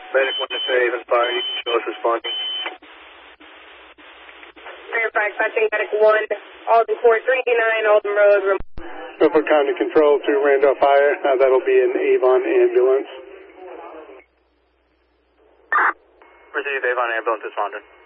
Medic 1 to Avon Fire, you can show us responding. Verified, patching Medic 1, Alden 439, Alden Road. Norfolk County Control to Randolph Fire, that'll be an Avon ambulance. Receive Avon ambulance responding.